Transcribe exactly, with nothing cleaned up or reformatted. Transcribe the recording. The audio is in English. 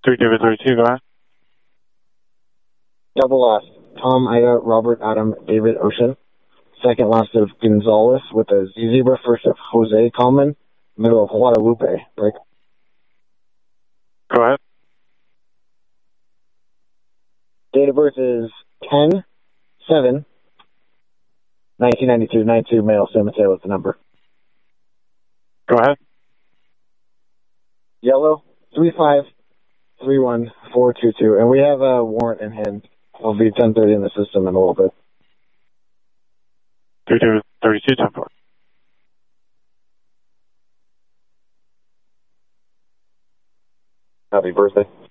three David thirty-two, go ahead. Double last. Tom, Ida, Robert, Adam, David, Ocean. Second last of Gonzalez with a Z zebra. First of Jose Common. Middle of Guadalupe. Break. Go ahead. Date of birth is ten seven nineteen ninety-two. ninety-two male. San Mateo with the number. Go ahead. Yellow three five three one four two two. And we have a warrant in hand. It'll be ten thirty in the system in a little bit. three David thirty-two, ten four. Happy birthday.